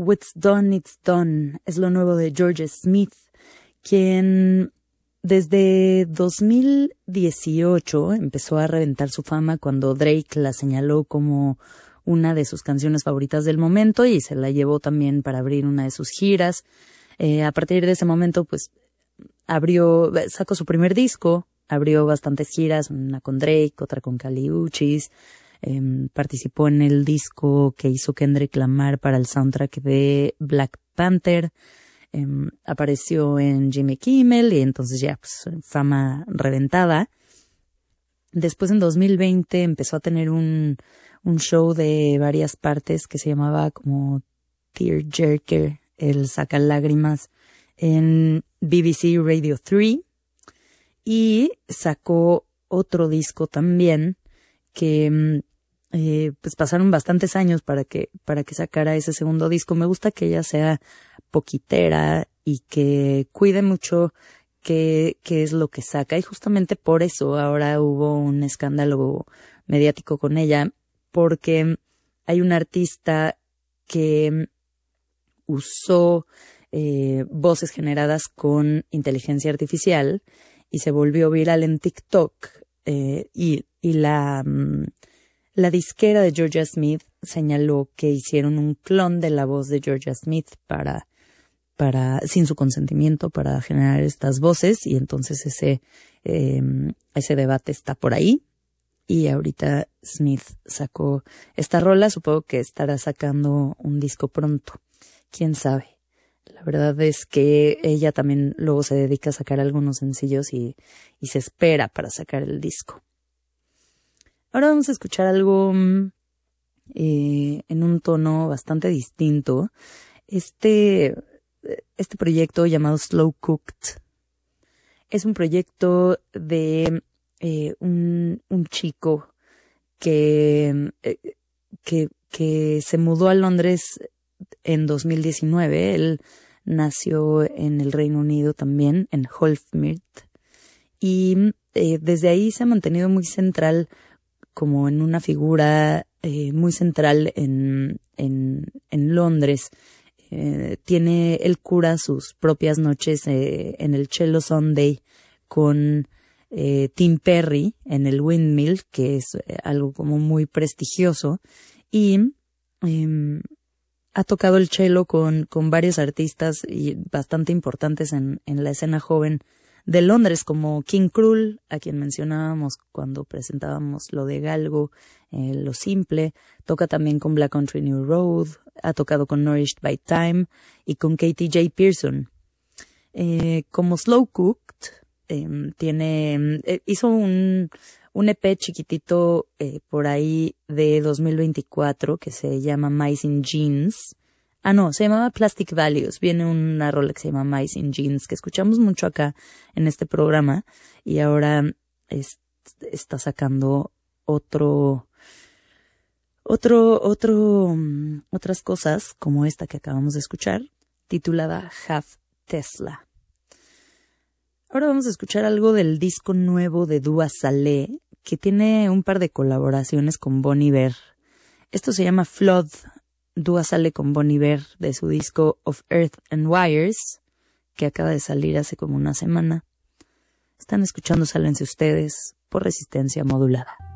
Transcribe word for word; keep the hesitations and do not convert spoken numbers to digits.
What's Done, It's Done. Es lo nuevo de Georgia Smith, quien desde dos mil dieciocho empezó a reventar su fama cuando Drake la señaló como una de sus canciones favoritas del momento y se la llevó también para abrir una de sus giras. Eh, a partir de ese momento, pues, abrió, sacó su primer disco, abrió bastantes giras, una con Drake, otra con Kali Uchis. Eh, participó en el disco que hizo Kendrick Lamar para el soundtrack de Black Panther. Eh, apareció en Jimmy Kimmel y entonces ya, pues, fama reventada. Después, en dos mil veinte, empezó a tener un, un show de varias partes que se llamaba como Tearjerker, el saca lágrimas, en B B C Radio tres, y sacó otro disco también que eh, pues pasaron bastantes años para que para que sacara ese segundo disco. Me gusta que ella sea poquitera y que cuide mucho qué qué es lo que saca, y justamente por eso ahora hubo un escándalo mediático con ella, porque hay un artista que usó eh, voces generadas con inteligencia artificial y se volvió viral en TikTok, eh, y, y la, la disquera de Georgia Smith señaló que hicieron un clon de la voz de Georgia Smith para, para, sin su consentimiento, para generar estas voces, y entonces ese, eh, ese debate está por ahí. Y ahorita Smith sacó esta rola, supongo que estará sacando un disco pronto. ¿Quién sabe? La verdad es que ella también luego se dedica a sacar algunos sencillos y, y se espera para sacar el disco. Ahora vamos a escuchar algo eh, en un tono bastante distinto. Este, este proyecto llamado Slow Cooked es un proyecto de eh, un, un chico que, eh, que, que se mudó a Londres en dos mil diecinueve. Él nació en el Reino Unido también, en Holfirth, y eh, desde ahí se ha mantenido muy central, como en una figura eh, muy central en, en, en Londres. Eh, tiene, él cura sus propias noches eh, en el Cello Sunday con eh, Tim Perry en el Windmill, que es eh, algo como muy prestigioso, y eh, ha tocado el cello con, con varios artistas y bastante importantes en, en la escena joven de Londres, como King Krul, a quien mencionábamos cuando presentábamos lo de Galgo, eh, Lo Simple. Toca también con Black Country New Road, ha tocado con Nourished by Time y con Katie J. Pearson. Eh, como Slow Cooked, eh, tiene, eh, hizo un, un E P chiquitito eh, por ahí de dos mil veinticuatro que se llama Mice in Jeans. Ah, no, se llamaba Plastic Values. Viene una rola que se llama Mice in Jeans, que escuchamos mucho acá en este programa, y ahora es, está sacando otro, otro, otro, um, otras cosas como esta que acabamos de escuchar, titulada Half Tesla. Ahora vamos a escuchar algo del disco nuevo de Dua Saleh, que tiene un par de colaboraciones con Bon Iver. Esto se llama Flood. Dua Saleh con Bon Iver, de su disco Of Earth and Wires, que acaba de salir hace como una semana. Están escuchando Sálvense Ustedes por Resistencia Modulada.